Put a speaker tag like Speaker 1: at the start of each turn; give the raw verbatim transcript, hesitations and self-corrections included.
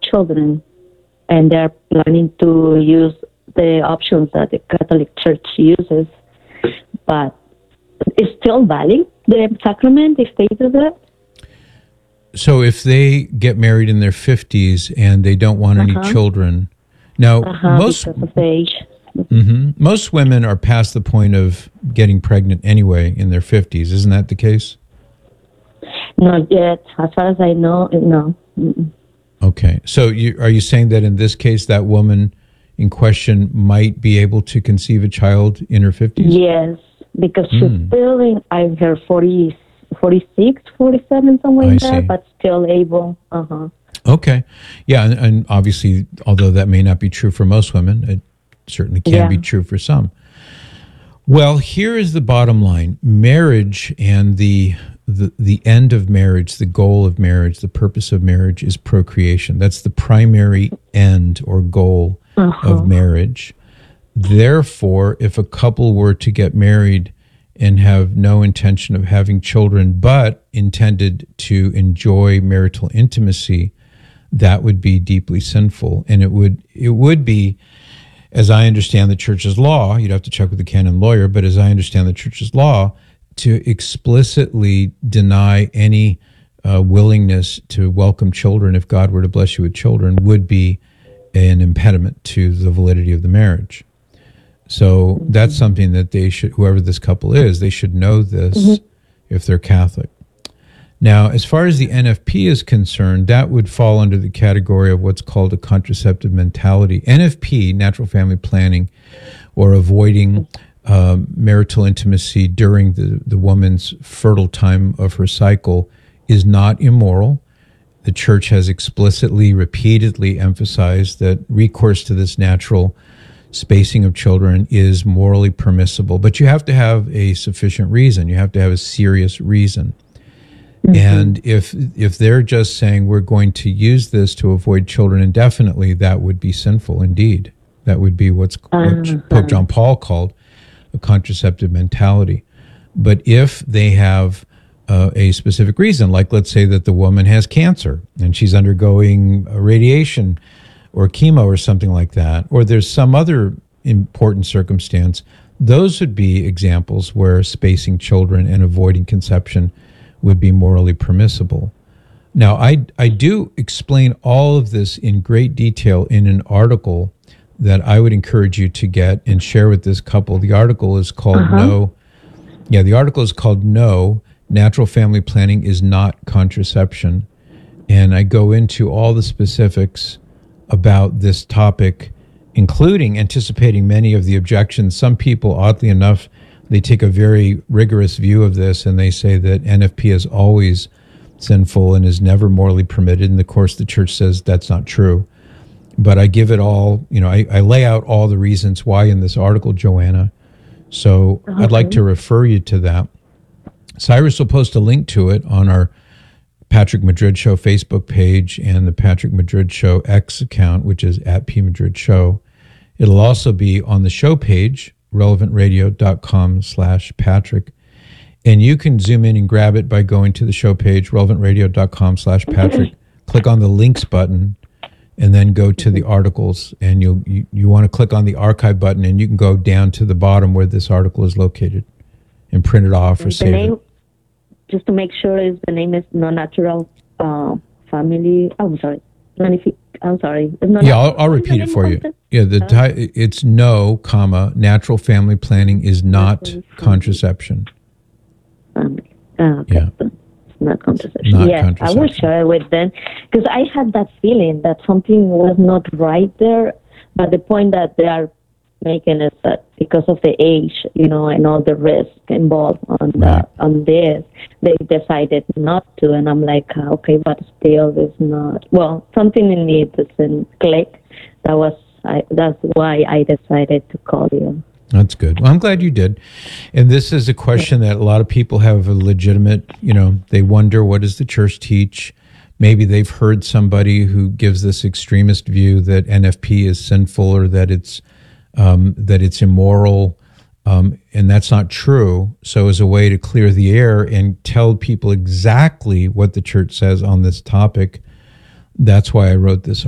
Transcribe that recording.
Speaker 1: children, and they're planning to use the options that the Catholic Church uses. But it's still valid, the sacrament, if they do that?
Speaker 2: So if they get married in their fifties and they don't want
Speaker 1: Uh-huh.
Speaker 2: any children, now
Speaker 1: Uh-huh,
Speaker 2: most
Speaker 1: because of the age.
Speaker 2: mhm, most women are past the point of getting pregnant anyway in their fifties. Isn't that the case?
Speaker 1: Not yet. As far as I know, no. Mm-mm.
Speaker 2: Okay. So you, are you saying that in this case, that woman in question might be able to conceive a child in her fifties?
Speaker 1: Yes, because
Speaker 2: Mm.
Speaker 1: she's still in, I heard forty, forty-six, forty-seven, somewhere
Speaker 2: I
Speaker 1: in there,
Speaker 2: see.
Speaker 1: but still able. Uh-huh.
Speaker 2: Okay. Yeah, and, and obviously, although that may not be true for most women, it certainly can
Speaker 1: Yeah.
Speaker 2: be true for some. Well, here is the bottom line. Marriage and the, the the end of marriage, the goal of marriage, the purpose of marriage is procreation. That's the primary end or goal
Speaker 1: Uh-huh.
Speaker 2: of marriage. Therefore, if a couple were to get married and have no intention of having children, but intended to enjoy marital intimacy, that would be deeply sinful. And it would it would be, as I understand the church's law, you'd have to check with the canon lawyer, but as I understand the church's law, to explicitly deny any uh, willingness to welcome children, if God were to bless you with children, would be an impediment to the validity of the marriage. So that's something that they should, whoever this couple is, they should know this
Speaker 1: Mm-hmm.
Speaker 2: if they're Catholic. Now, as far as the N F P is concerned, that would fall under the category of what's called a contraceptive mentality. N F P, natural family planning, or avoiding um, marital intimacy during the, the woman's fertile time of her cycle, is not immoral. The church has explicitly, repeatedly emphasized that recourse to this natural spacing of children is morally permissible. But you have to have a sufficient reason. You have to have a serious reason. Mm-hmm. And if if they're just saying we're going to use this to avoid children indefinitely, that would be sinful indeed. That would be what's
Speaker 1: Uh-huh.
Speaker 2: what Pope John Paul called a contraceptive mentality. But if they have uh, a specific reason, like let's say that the woman has cancer and she's undergoing a radiation or chemo or something like that, or there's some other important circumstance, those would be examples where spacing children and avoiding conception would be morally permissible. Now, I, I do explain all of this in great detail in an article that I would encourage you to get and share with this couple. The article is called
Speaker 1: Uh-huh.
Speaker 2: No, yeah, the article is called No, Natural Family Planning is Not Contraception. And I go into all the specifics about this topic, including anticipating many of the objections. Some people, oddly enough, they take a very rigorous view of this and they say that N F P is always sinful and is never morally permitted. And of course, the church says that's not true. But I give it all, you know, I, I lay out all the reasons why in this article, Joanna. So
Speaker 1: Okay.
Speaker 2: I'd like to refer you to that. Cyrus will post a link to it on our Patrick Madrid Show Facebook page and the Patrick Madrid Show X account, which is at P Madrid Show. It'll also be on the show page, relevantradio.com slash Patrick. And you can zoom in and grab it by going to the show page, relevantradio.com slash Patrick. Click on the links button and then go to the articles. And you'll, you you want to click on the archive button and you can go down to the bottom where this article is located and print it off or
Speaker 1: The
Speaker 2: save
Speaker 1: name,
Speaker 2: it.
Speaker 1: just to make sure, is the name is No Natural uh, Family. Oh, I'm sorry. Magnific- I'm sorry. It's not
Speaker 2: Yeah, I'll, I'll repeat it for you. Yeah, the ti- it's no, comma, natural family planning is not
Speaker 1: Natural family.
Speaker 2: contraception.
Speaker 1: Family. Uh, okay.
Speaker 2: Yeah.
Speaker 1: It's not contraception.
Speaker 2: Not
Speaker 1: yes, I will
Speaker 2: contraception.
Speaker 1: share it with them because I had that feeling that something was not right there. But the point that they are making is that because of the age, you know, and all the risk involved on
Speaker 2: Right.
Speaker 1: the, on this, they decided not to. And I'm like, uh, okay, but still, it's not. Well, something in me doesn't click. That was I, that's why I decided to call you.
Speaker 2: That's good. Well, I'm glad you did. And this is a question that a lot of people have a legitimate, you know, they wonder, what does the church teach? Maybe they've heard somebody who gives this extremist view that N F P is sinful or that it's um, that it's immoral, um, and that's not true. So as a way to clear the air and tell people exactly what the church says on this topic, that's why I wrote this